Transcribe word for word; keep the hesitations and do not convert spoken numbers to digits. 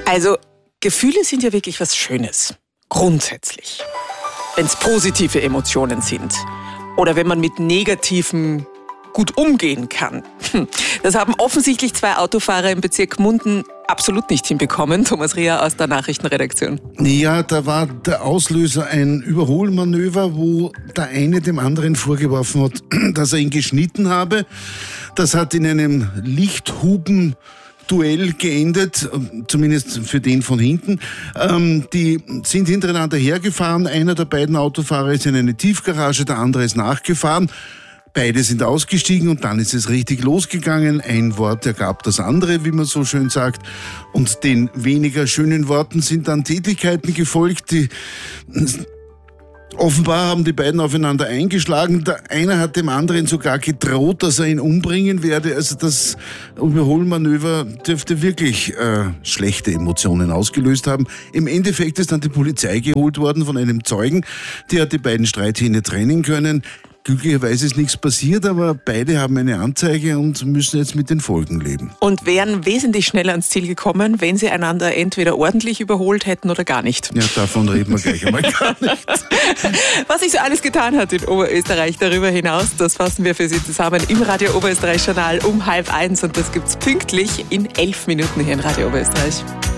Also, Gefühle sind ja wirklich was Schönes. Grundsätzlich. Wenn es positive Emotionen sind. Oder wenn man mit negativen gut umgehen kann. Das haben offensichtlich zwei Autofahrer im Bezirk Gmunden absolut nicht hinbekommen. Thomas Rier aus der Nachrichtenredaktion. Ja, da war der Auslöser ein Überholmanöver, wo der eine dem anderen vorgeworfen hat, dass er ihn geschnitten habe. Das hat in einem Lichthupen Duell geendet, zumindest für den von hinten. Ähm, die sind hintereinander hergefahren. Einer der beiden Autofahrer ist in eine Tiefgarage, der andere ist nachgefahren. Beide sind ausgestiegen und dann ist es richtig losgegangen. Ein Wort ergab das andere, wie man so schön sagt. Und den weniger schönen Worten sind dann Tätlichkeiten gefolgt, die offenbar haben die beiden aufeinander eingeschlagen. Der eine hat dem anderen sogar gedroht, dass er ihn umbringen werde. Also das Überholmanöver dürfte wirklich äh, schlechte Emotionen ausgelöst haben. Im Endeffekt ist dann die Polizei geholt worden von einem Zeugen. Der hat die beiden Streithähne trennen können. Glücklicherweise ist nichts passiert, aber beide haben eine Anzeige und müssen jetzt mit den Folgen leben. Und wären wesentlich schneller ans Ziel gekommen, wenn sie einander entweder ordentlich überholt hätten oder gar nicht. Ja, davon reden wir gleich einmal gar nicht. Was sich so alles getan hat in Oberösterreich darüber hinaus, das fassen wir für Sie zusammen im Radio Oberösterreich Journal um halb eins und das gibt's pünktlich in elf Minuten hier in Radio Oberösterreich.